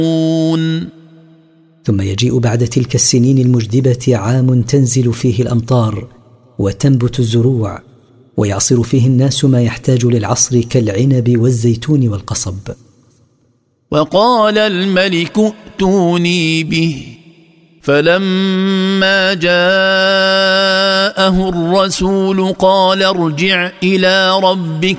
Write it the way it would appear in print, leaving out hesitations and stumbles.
ثم يجيء بعد تلك السنين المجدبة عام تنزل فيه الأمطار وتنبت الزروع ويعصر فيه الناس ما يحتاج للعصر كالعنب والزيتون والقصب. وقال الملك ائتوني به فلما جاءه الرسول قال ارجع إلى ربك